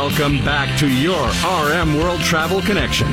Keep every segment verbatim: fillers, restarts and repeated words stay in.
Welcome back to your R M World Travel Connection.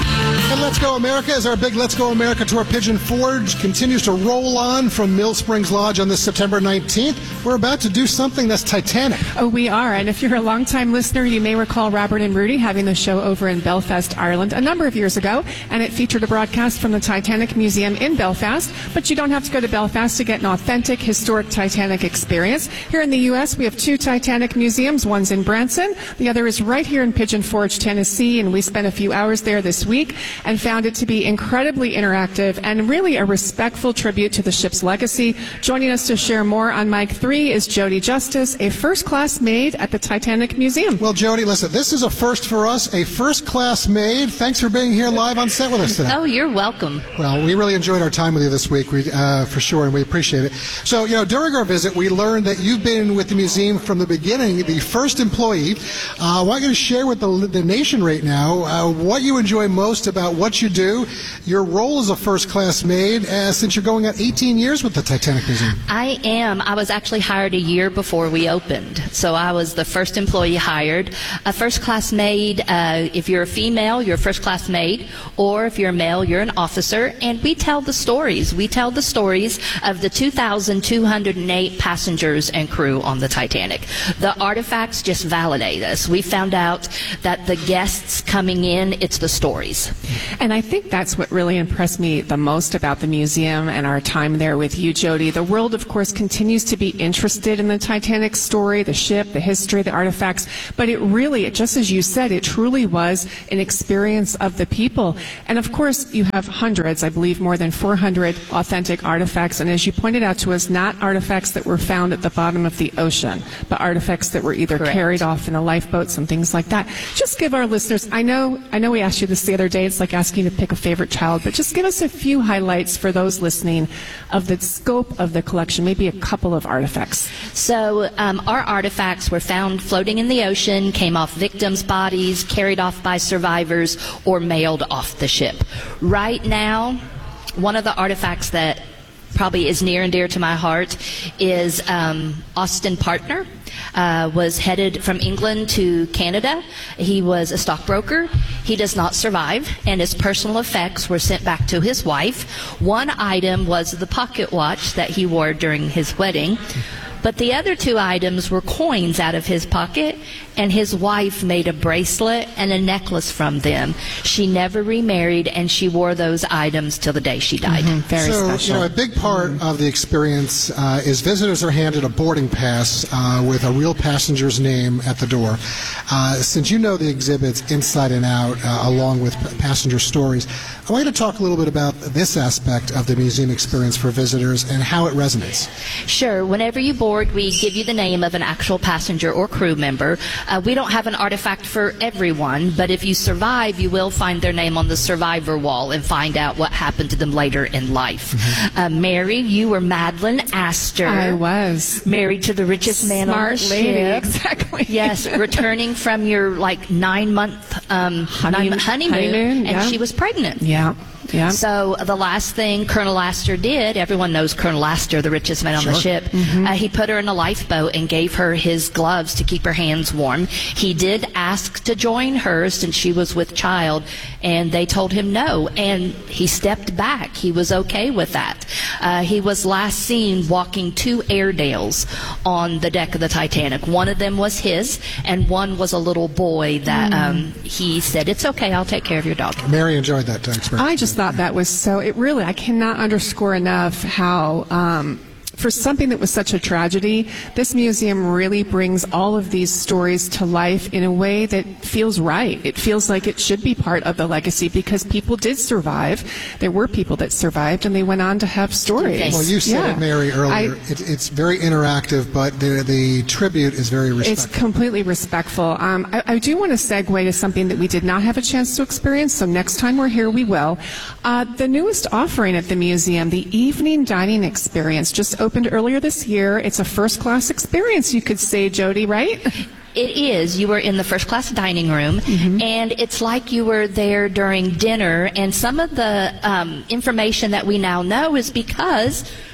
And Let's Go America, as our big Let's Go America tour Pigeon Forge continues to roll on from Mill Springs Lodge on this September nineteenth. We're about to do something that's Titanic. Oh, we are. And if you're a longtime listener, you may recall Robert and Rudy having the show over in Belfast, Ireland a number of years ago. And it featured a broadcast from the Titanic Museum in Belfast. But you don't have to go to Belfast to get an authentic, historic Titanic experience. Here in the U S, we have two Titanic museums. One's in Branson. The other is right here in Pigeon Forge, Tennessee. And we spent a few hours there this week and found it to be incredibly interactive and really a respectful tribute to the ship's legacy. Joining us to share more on Mic three is Jody Justice, a first-class maid at the Titanic Museum. Well, Jody, listen, this is a first for us, a first-class maid. Thanks for being here live on set with us today. Oh, you're welcome. Well, we really enjoyed our time with you this week, we, uh, for sure, and we appreciate it. So, you know, during our visit, we learned that you've been with the museum from the beginning, the first employee. Uh, I want you to share with the, the nation right now uh, what you enjoy most about what you do, your role as a first-class maid, uh, since you're going on eighteen years with the Titanic Museum. I am. I was actually hired a year before we opened, so I was the first employee hired. A first-class maid, uh, if you're a female, you're a first-class maid, or if you're a male, you're an officer, and we tell the stories. We tell the stories of the two thousand two hundred eight passengers and crew on the Titanic. The artifacts just validate us. We found out that the guests coming in, it's the stories. And I think that's what really impressed me the most about the museum and our time there with you, Jody. The world, of course, continues to be interested in the Titanic story, the ship, the history, the artifacts, but it really, just as you said, it truly was an experience of the people. And of course, you have hundreds, I believe more than four hundred authentic artifacts, and as you pointed out to us, not artifacts that were found at the bottom of the ocean, but artifacts that were either Correct. carried off in a lifeboat, some things like that. Just give our listeners, I know, I know we asked you this the other day, it's like asking you to pick a favorite child, but just give us a few highlights for those listening of the scope of the collection, maybe a couple of artifacts. So um, our artifacts were found floating in the ocean, came off victims' bodies, carried off by survivors, or mailed off the ship. Right now, one of the artifacts that probably is near and dear to my heart is um, Austin Partner. Uh, was headed from England to Canada. He was a stockbroker. He does not survive, and his personal effects were sent back to his wife. One item was the pocket watch that he wore during his wedding, but the other two items were coins out of his pocket, and his wife made a bracelet and a necklace from them. She never remarried, and she wore those items till the day she died. Mm-hmm. Very so, special. you know, a big part of the experience uh, is visitors are handed a boarding pass uh, with a real passenger's name at the door. Uh, since you know the exhibits inside and out, uh, along with p- passenger stories, I want you to talk a little bit about this aspect of the museum experience for visitors and how it resonates. Sure. Whenever you board, we give you the name of an actual passenger or crew member. Uh, we don't have an artifact for everyone, but if you survive, you will find their name on the survivor wall and find out what happened to them later in life. Mm-hmm. Uh, Mary, you were Madeline Astor. I was. Married to the richest man Smart on the lady, ship. exactly. Yes, returning from your like nine-month um, Honey- nine, honeymoon, honeymoon, and yeah. she was pregnant. Yeah. Yeah. So the last thing Colonel Astor did, everyone knows Colonel Astor, the richest man on Sure. the ship, mm-hmm. uh, he put her in a lifeboat and gave her his gloves to keep her hands warm. He did ask to join her since she was with child, and they told him no, and he stepped back. He was okay with that. Uh, he was last seen walking two Airedales on the deck of the Titanic. One of them was his, and one was a little boy that mm. um, he said, "It's okay, I'll take care of your dog." Mary enjoyed that uh, experience. I just thought that was so, it really, I cannot underscore enough how, um, for something that was such a tragedy, this museum really brings all of these stories to life in a way that feels right. It feels like it should be part of the legacy because people did survive. There were people that survived, and they went on to have stories. Well, you said yeah. it, Mary, earlier. I, it, it's very interactive, but the, the tribute is very respectful. It's completely respectful. Um, I, I do want to segue to something that we did not have a chance to experience, so next time we're here, we will. Uh, the newest offering at the museum, the evening dining experience, just opened earlier this year. It's a first-class experience, you could say, Jody, right? It is. You were in the first class dining room, mm-hmm. and it's like you were there during dinner, and some of the um, information that we now know is because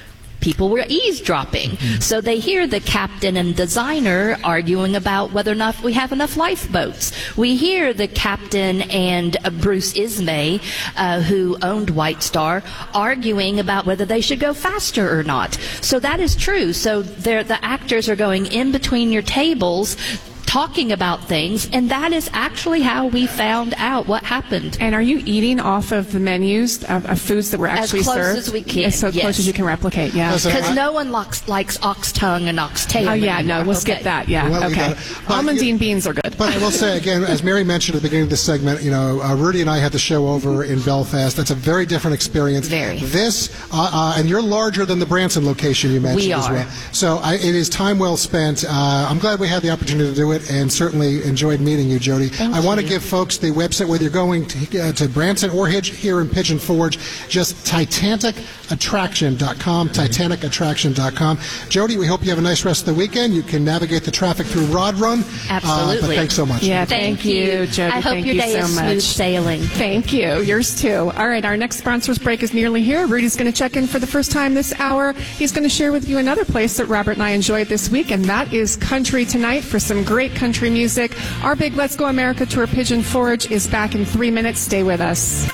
people were eavesdropping. Mm-hmm. So they hear the captain and designer arguing about whether or not we have enough lifeboats. We hear the captain and uh, Bruce Ismay, uh, who owned White Star, arguing about whether they should go faster or not. So that is true. So the actors are going in between your tables, talking about things, and that is actually how we found out what happened. And are you eating off of the menus of, of foods that were actually served? As close served? as we can. As so yes. close as you can replicate, yeah. Because no one likes, likes ox tongue and ox tail. Oh, yeah, anymore. no, we'll okay. skip that, yeah. Well, okay. Almondine beans are good. But I will say, again, as Mary mentioned at the beginning of this segment, you know, uh, Rudy and I had the show over in Belfast. That's a very different experience. Very. This, uh, uh, and you're larger than the Branson location you mentioned we as are. well. So I, it is time well spent. Uh, I'm glad we had the opportunity to do it, and certainly enjoyed meeting you, Jody. Thank I want to you. give folks the website, whether you're going to, uh, to Branson or here in Pigeon Forge, just Titanic Attraction dot com, Titanic Attraction dot com. Jody, we hope you have a nice rest of the weekend. You can navigate the traffic through Rod Run. Absolutely. Uh, but thanks so much. Yeah, Thank, thank you, Jody. I hope thank your you day so is much. smooth sailing. Thank you. Yours too. All right, our next sponsors break is nearly here. Rudy's going to check in for the first time this hour. He's going to share with you another place that Robert and I enjoyed this week, and that is Country Tonight for some great country music. Our big Let's Go America tour, Pigeon Forge, is back in three minutes. Stay with us.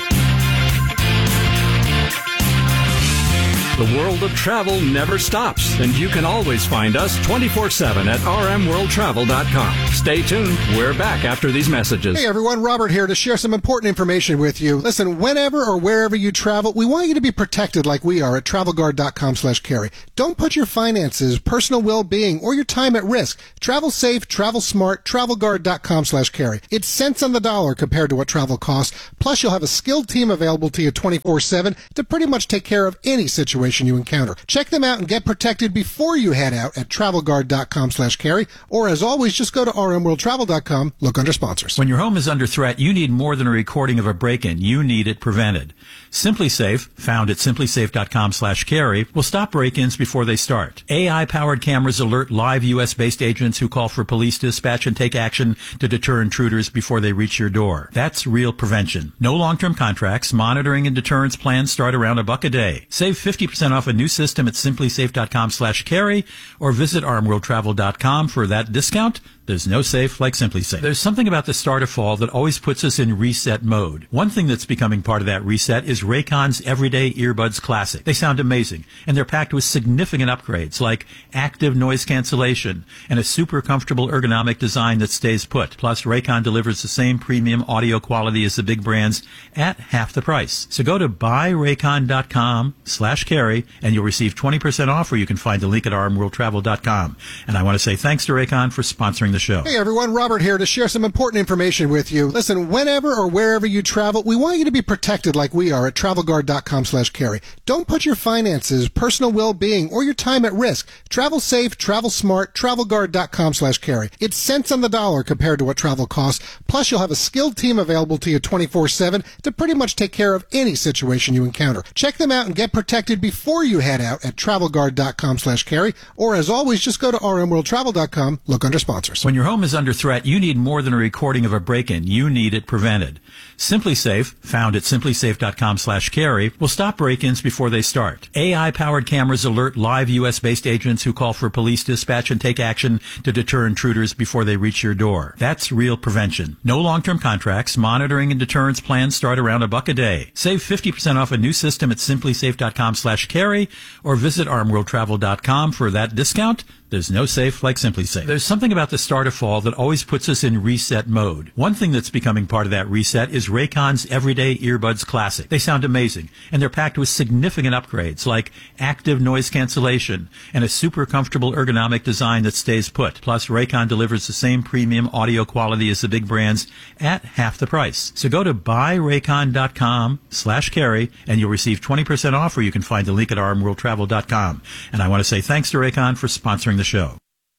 The world of travel never stops, and you can always find us twenty-four seven at r m world travel dot com. Stay tuned. We're back after these messages. Hey everyone, Robert here to share some important information with you. Listen, whenever or wherever you travel, we want you to be protected like we are at travel guard dot com slash carry. Don't put your finances, personal well-being, or your time at risk. Travel safe, travel smart, travel guard dot com slash carry. It's cents on the dollar compared to what travel costs. Plus, you'll have a skilled team available to you twenty-four seven to pretty much take care of any situation you encounter. Check them out and get protected before you head out at travel guard dot com slash carry, or as always, just go to r m world travel dot com, look under sponsors. When your home is under threat, you need more than a recording of a break-in. You need it prevented. SimpliSafe, found at simply safe dot com slash carry, will stop break-ins before they start. A I-powered cameras alert live U S-based agents who call for police dispatch and take action to deter intruders before they reach your door. That's real prevention. No long-term contracts. Monitoring and deterrence plans start around a buck a day. Save fifty percent off a new system at simply safe dot com slash carry, or visit r m world travel dot com for that discount. There's no safe like SimpliSafe. There's something about the start of fall that always puts us in reset mode. One thing that's becoming part of that reset is Raycon's Everyday Earbuds Classic. They sound amazing, and they're packed with significant upgrades like active noise cancellation and a super comfortable ergonomic design that stays put. Plus, Raycon delivers the same premium audio quality as the big brands at half the price. So go to buy raycon dot com slash carry, and you'll receive twenty percent off, or you can find the link at r m world travel dot com. And I want to say thanks to Raycon for sponsoring the show. Hey everyone, Robert here to share some important information with you. Listen, whenever or wherever you travel, we want you to be protected like we are at travel guard dot com slash carry. Don't put your finances, personal well-being, or your time at risk. Travel safe, travel smart, travel guard dot com slash carry. It's cents on the dollar compared to what travel costs. Plus, you'll have a skilled team available to you twenty-four seven to pretty much take care of any situation you encounter. Check them out and get protected before you head out at travel guard dot com slash carry, or as always, just go to r m world travel dot com, look under sponsors. When your home is under threat, you need more than a recording of a break-in. You need it prevented. SimpliSafe, found at simply safe dot com slash carry, will stop break-ins before they start. A I-powered cameras alert live U S-based agents who call for police dispatch and take action to deter intruders before they reach your door. That's real prevention. No long-term contracts. Monitoring and deterrence plans start around a buck a day. Save fifty percent off a new system at simply safe dot com slash carry, or visit r m world travel dot com for that discount. There's no safe like SimpliSafe. There's something about the start of fall that always puts us in reset mode. One thing that's becoming part of that reset is Raycon's Everyday Earbuds Classic. They sound amazing, and they're packed with significant upgrades like active noise cancellation and a super comfortable ergonomic design that stays put. Plus, Raycon delivers the same premium audio quality as the big brands at half the price. So go to buy raycon dot com slash carry, and you'll receive twenty percent off, or you can find the link at r m world travel dot com. And I want to say thanks to Raycon for sponsoring the show.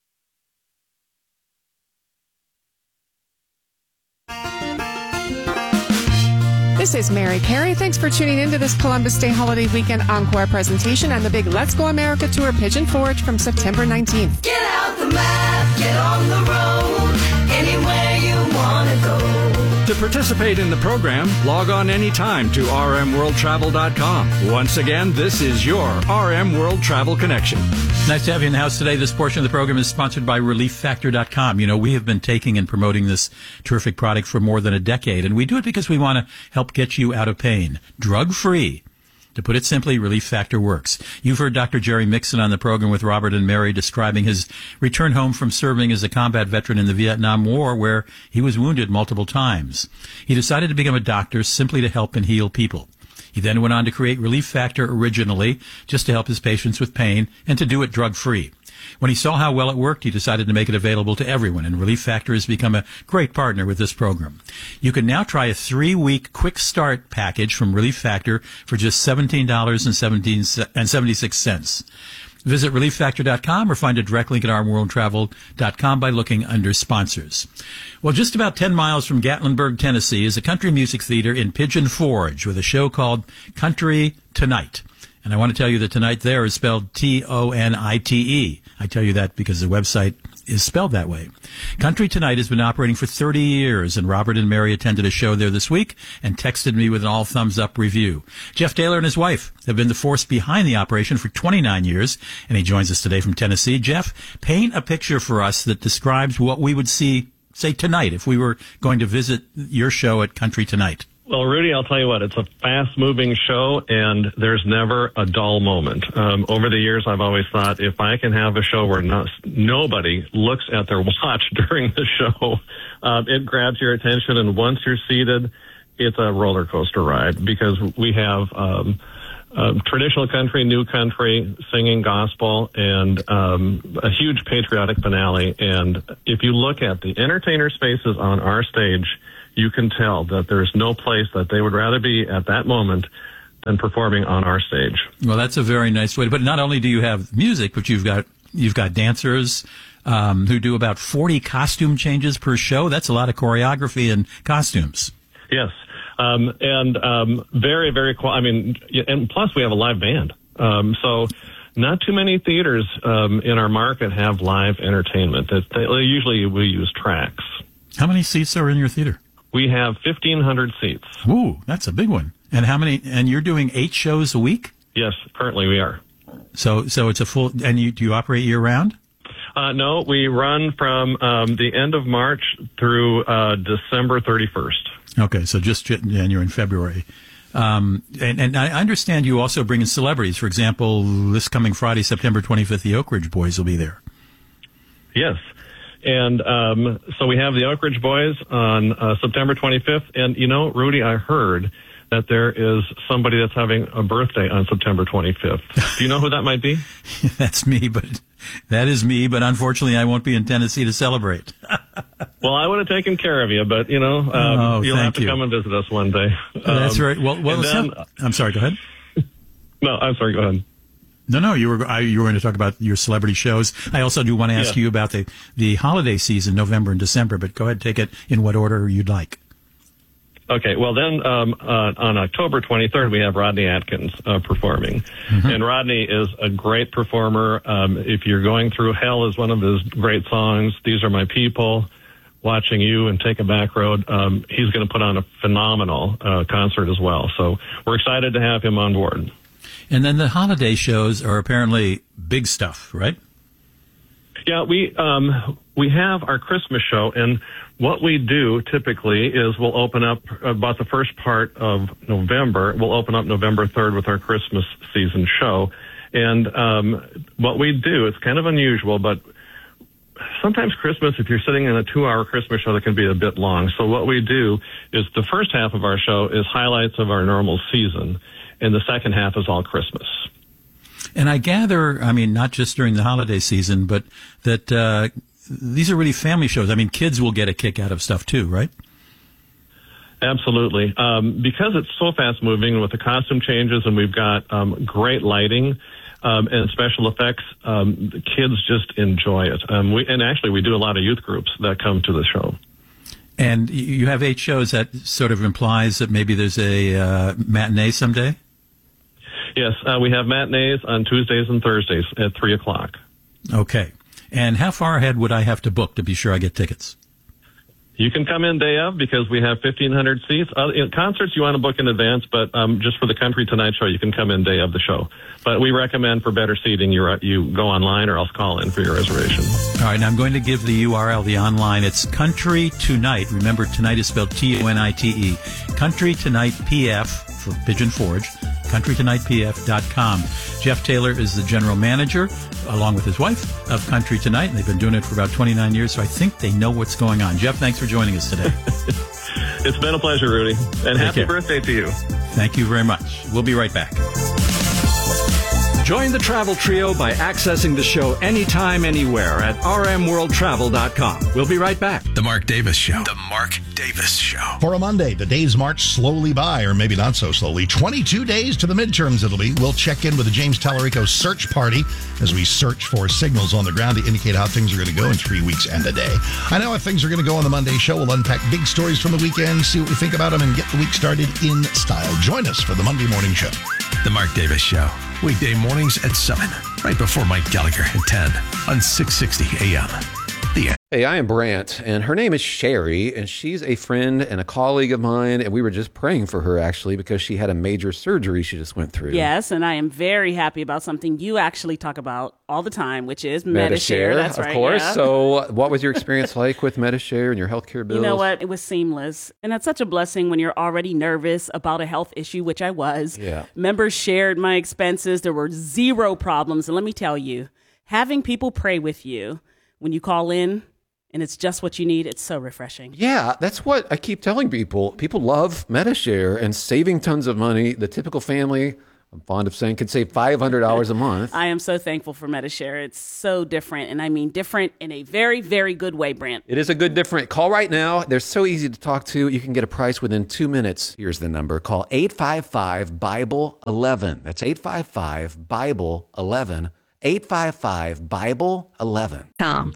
This is Mary Carey. Thanks for tuning into this Columbus Day Holiday Weekend Encore presentation on the big Let's Go America Tour, Pigeon Forge, from September nineteenth. Get out the map, get on the road, anywhere you want to go. To participate in the program, log on anytime to r m world travel dot com. Once again, this is your R M World Travel Connection. Nice to have you in the house today. This portion of the program is sponsored by relief factor dot com. You know, we have been taking and promoting this terrific product for more than a decade, and we do it because we want to help get you out of pain. Drug-free. To put it simply, Relief Factor works. You've heard Doctor Jerry Mixon on the program with Robert and Mary describing his return home from serving as a combat veteran in the Vietnam War, where he was wounded multiple times. He decided to become a doctor simply to help and heal people. He then went on to create Relief Factor originally just to help his patients with pain and to do it drug-free. When he saw how well it worked, he decided to make it available to everyone, and Relief Factor has become a great partner with this program. You can now try a three-week quick start package from Relief Factor for just seventeen dollars and seventy-six cents. Visit relief factor dot com or find a direct link at r m world travel dot com by looking under sponsors. Well, just about ten miles from Gatlinburg, Tennessee, is a country music theater in Pigeon Forge with a show called Country Tonight. And I want to tell you that tonight there is spelled T O N I T E. I tell you that because the website is spelled that way. Country Tonight has been operating for thirty years, and Robert and Mary attended a show there this week and texted me with an all-thumbs-up review. Jeff Taylor and his wife have been the force behind the operation for twenty-nine years, and he joins us today from Tennessee. Jeff, paint a picture for us that describes what we would see, say, tonight if we were going to visit your show at Country Tonight. Well, Rudy, I'll tell you what, it's a fast-moving show, and there's never a dull moment. Um, over the years, I've always thought if I can have a show where no, nobody looks at their watch during the show, um, it grabs your attention, and once you're seated, it's a roller coaster ride because we have um, uh, traditional country, new country, singing gospel, and um, a huge patriotic finale. And if you look at the entertainer spaces on our stage, you can tell that there's no place that they would rather be at that moment than performing on our stage. Well, that's a very nice way to put it. Not only do you have music, but you've got you've got dancers um, who do about forty costume changes per show. That's a lot of choreography and costumes. Yes, um, and um, very, very. I mean, and plus we have a live band. Um, so. Not too many theaters um, in our market have live entertainment. They, they, usually we use tracks. How many seats are in your theater? We have fifteen hundred seats. Ooh, that's a big one. And how many? And you're doing eight shows a week? Yes, currently we are. So, so it's a full. And you do you operate year round? Uh, no, we run from um, the end of March through uh, December thirty-first. Okay, so just January and February. Um, and, and I understand you also bring in celebrities. For example, this coming Friday, September twenty-fifth, the Oak Ridge Boys will be there. Yes. And um, so we have the Oak Ridge Boys on uh, September twenty-fifth. And, you know, Rudy, I heard that there is somebody that's having a birthday on September twenty-fifth. Do you know who that might be? That's me, but that is me. But unfortunately, I won't be in Tennessee to celebrate. Well, I would have taken care of you, but, you know, um, oh, you'll have to you. come and visit us one day. Um, that's right. Well, well then, have, I'm sorry, go ahead. No, I'm sorry, go ahead. No, no, you were I, you were going to talk about your celebrity shows. I also do want to ask yeah. you about the, the holiday season, November and December, but go ahead, take it in what order you'd like. Okay, well then um, uh, on October twenty-third we have Rodney Atkins uh, performing, mm-hmm. and Rodney is a great performer. Um, if you're going through hell is one of his great songs. These Are My People, Watching You, and Take a Back Road. Um, he's going to put on a phenomenal uh, concert as well. So we're excited to have him on board. And then the holiday shows are apparently big stuff, right? Yeah, we um, we have our Christmas show, and what we do typically is we'll open up about the first part of November. We'll open up November third with our Christmas season show. And um, what we do, it's kind of unusual, but sometimes Christmas, if you're sitting in a two-hour Christmas show, that can be a bit long. So what we do is the first half of our show is highlights of our normal season, and the second half is all Christmas. And I gather, I mean, not just during the holiday season, but that uh, these are really family shows. I mean, kids will get a kick out of stuff too, right? Absolutely. Um, because it's so fast-moving with the costume changes, and we've got um, great lighting um, and special effects, um, the kids just enjoy it. Um, we, and actually, we do a lot of youth groups that come to the show. And you have eight shows. That sort of implies that maybe there's a uh, matinee someday? Yes, uh, we have matinees on Tuesdays and Thursdays at three o'clock. Okay. And how far ahead would I have to book to be sure I get tickets? You can come in day of because we have fifteen hundred seats. Uh, in concerts, you want to book in advance, but um, just for the Country Tonight show, you can come in day of the show. But we recommend for better seating, you you go online or else call in for your reservation. All right, now I'm going to give the U R L, the online. It's Country Tonight. Remember, tonight is spelled T O N I T E. Country Tonight P F for Pigeon Forge. country tonight p f dot com. Jeff Taylor is the general manager, along with his wife, of Country Tonight, and they've been doing it for about twenty-nine years, so I think they know what's going on. Jeff, thanks for joining us today. It's been a pleasure, Rudy, and Take happy care. birthday to you. Thank you very much. We'll be right back. Join the Travel Trio by accessing the show anytime, anywhere at r m world travel dot com. We'll be right back. The Mark Davis Show. The Mark Davis Show. For a Monday, the days march slowly by, or maybe not so slowly. twenty-two days to the midterms it'll be. We'll check in with the James Tallarico search party as we search for signals on the ground to indicate how things are going to go in three weeks and a day. I know how things are going to go on the Monday show. We'll unpack big stories from the weekend, see what we think about them, and get the week started in style. Join us for the Monday morning show. The Mark Davis Show. Weekday mornings at seven, right before Mike Gallagher at ten on six sixty A M. The Hey, I am Brant, and her name is Sherry, and she's a friend and a colleague of mine, and we were just praying for her, actually, because she had a major surgery she just went through. Yes, and I am very happy about something you actually talk about all the time, which is Medi-Share. Medi-Share, That's of right, course. yeah. So what was your experience like with Medi-Share and your healthcare bills? You know what? It was seamless. And that's such a blessing when you're already nervous about a health issue, which I was. Yeah. Members shared my expenses. There were zero problems. And let me tell you, having people pray with you when you call in, and it's just what you need, it's so refreshing. Yeah, that's what I keep telling people. People love Medi-Share and saving tons of money. The typical family, I'm fond of saying, could save five hundred dollars a month. I am so thankful for Medi-Share. It's so different, and I mean different in a very, very good way, Brant. It is a good different. Call right now. They're so easy to talk to. You can get a price within two minutes. Here's the number. Call eight five five, Bible eleven. That's eight five five, Bible eleven. eight five five, Bible eleven. Tom.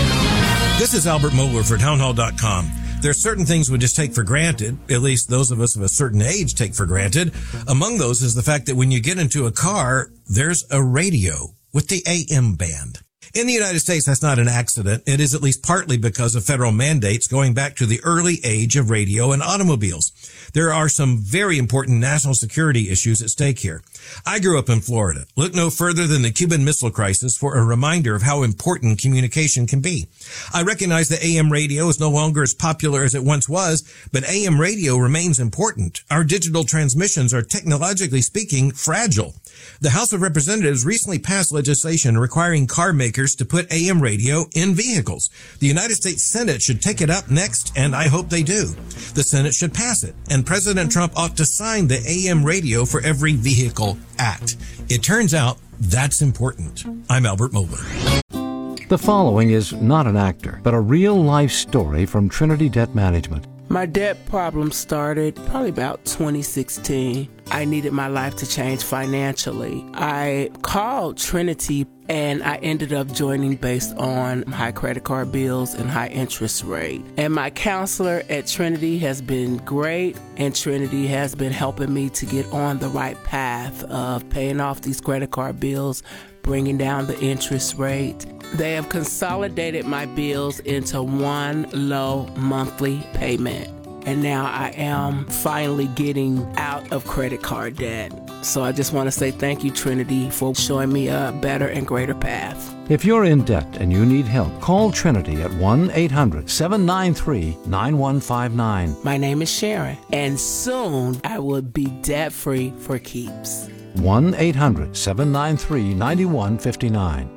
This is Albert Mohler for townhall dot com. There are certain things we just take for granted, at least those of us of a certain age take for granted. Among those is the fact that when you get into a car, there's a radio with the A M band. In the United States, that's not an accident. It is at least partly because of federal mandates going back to the early age of radio and automobiles. There are some very important national security issues at stake here. I grew up in Florida. Look no further than the Cuban Missile Crisis for a reminder of how important communication can be. I recognize that A M radio is no longer as popular as it once was, but A M radio remains important. Our digital transmissions are, technologically speaking, fragile. The House of Representatives recently passed legislation requiring car makers to put A M radio in vehicles. The United States Senate should take it up next, and I hope they do. The Senate should pass it, and President Trump ought to sign the A M Radio for Every Vehicle Act. It turns out that's important. I'm Albert Mohler. The following is not an actor, but a real-life story from Trinity Debt Management. My debt problem started probably about twenty sixteen. I needed my life to change financially. I called Trinity and I ended up joining based on high credit card bills and high interest rate. And my counselor at Trinity has been great, and Trinity has been helping me to get on the right path of paying off these credit card bills, bringing down the interest rate. They have consolidated my bills into one low monthly payment. And now I am finally getting out of credit card debt. So I just want to say thank you, Trinity, for showing me a better and greater path. If you're in debt and you need help, call Trinity at one eight hundred, seven nine three, nine one five nine. My name is Sharon, and soon I will be debt-free for keeps. one eight hundred, seven nine three, nine one five nine.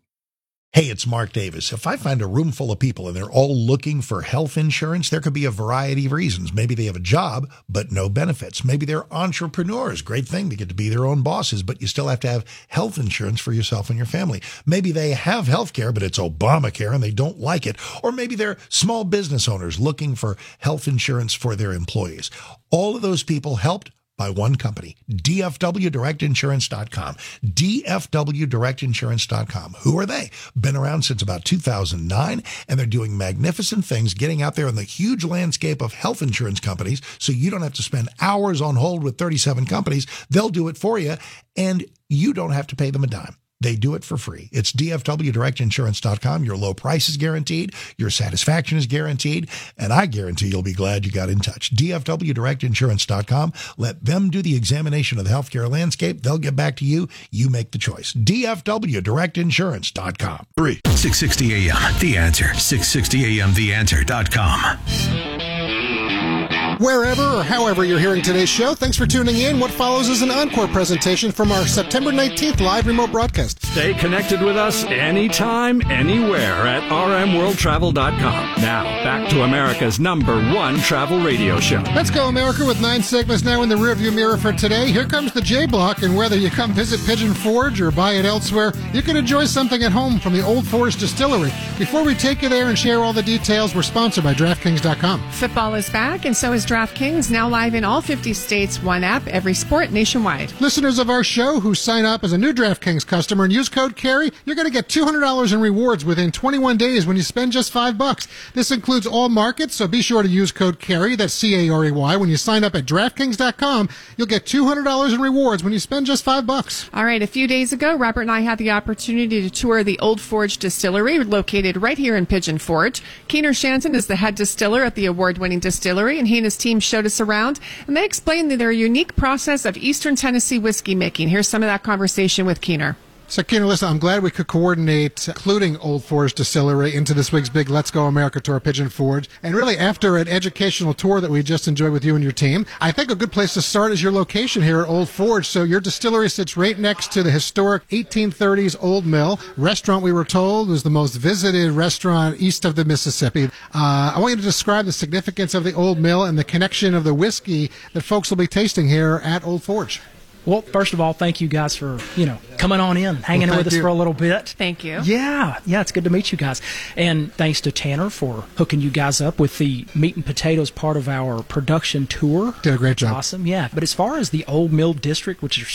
Hey, it's Mark Davis. If I find a room full of people and they're all looking for health insurance, there could be a variety of reasons. Maybe they have a job, but no benefits. Maybe they're entrepreneurs. Great thing to get to be their own bosses, but you still have to have health insurance for yourself and your family. Maybe they have health care, but it's Obamacare and they don't like it. Or maybe they're small business owners looking for health insurance for their employees. All of those people helped by one company, D F W Direct Insurance dot com. D F W Direct Insurance dot com. Who are they? Been around since about two thousand nine, and they're doing magnificent things, getting out there in the huge landscape of health insurance companies, so you don't have to spend hours on hold with thirty-seven companies. They'll do it for you, and you don't have to pay them a dime. They do it for free. It's D F W direct insurance dot com. Your low price is guaranteed. Your satisfaction is guaranteed. And I guarantee you'll be glad you got in touch. D F W direct insurance dot com. Let them do the examination of the healthcare landscape. They'll get back to you. You make the choice. D F W direct insurance dot com. Three. six sixty A M. The Answer. six sixty A M the answer dot com. Wherever or however you're hearing today's show, thanks for tuning in. What follows is an encore presentation from our September nineteenth live remote broadcast. Stay connected with us anytime, anywhere at R M world travel dot com. Now, back to America's number one travel radio show. Let's go, America, with nine segments now in the rearview mirror for today. Here comes the J-Block, and whether you come visit Pigeon Forge or buy it elsewhere, you can enjoy something at home from the Old Forge Distillery. Before we take you there and share all the details, we're sponsored by DraftKings dot com. Football is back, and so is DraftKings, now live in all fifty states, one app, every sport nationwide. Listeners of our show who sign up as a new DraftKings customer and use code CARRY, you're going to get two hundred dollars in rewards within twenty-one days when you spend just five bucks. This includes all markets, so be sure to use code CARRY, that's C A R E Y. When you sign up at DraftKings dot com, you'll get two hundred dollars in rewards when you spend just five bucks. All right, a few days ago, Robert and I had the opportunity to tour the Old Forge Distillery, located right here in Pigeon Forge. Keener Shanton is the head distiller at the award-winning distillery, and he and his team showed us around, and they explained their unique process of Eastern Tennessee whiskey making. Here's some of that conversation with Keener. So, Keener, listen, I'm glad we could coordinate including Old Forge Distillery into this week's big Let's Go America tour, Pigeon Forge. And really, after an educational tour that we just enjoyed with you and your team, I think a good place to start is your location here at Old Forge. So your distillery sits right next to the historic eighteen thirties Old Mill. Restaurant, we were told, was the most visited restaurant east of the Mississippi. Uh, I want you to describe the significance of the Old Mill and the connection of the whiskey that folks will be tasting here at Old Forge. Well, first of all, thank you guys for, you know, coming on in, hanging well, with us you. for a little bit. Thank you. Yeah, yeah, it's good to meet you guys. And thanks to Tanner for hooking you guys up with the meat and potatoes part of our production tour. Did a great job. Awesome, yeah. But as far as the Old Mill District, which is